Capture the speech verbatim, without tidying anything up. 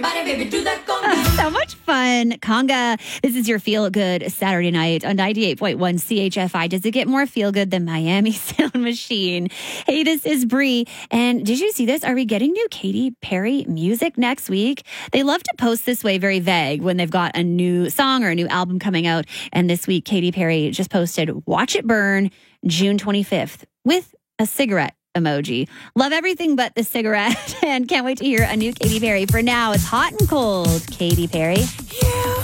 everybody, baby, do that conga. So much fun. Conga. This is your Feel Good Saturday night on ninety-eight point one C H F I. Does it get more feel good than Miami Sound Machine? Hey, this is Bree. And did you see this? Are we getting new Katy Perry music next week? They love to post this way, very vague, when they've got a new song or a new album coming out. And this week, Katy Perry just posted Watch It Burn June twenty-fifth with a cigarette emoji. Love everything but the cigarette and can't wait to hear a new Katy Perry. For now, it's Hot and Cold, Katy Perry.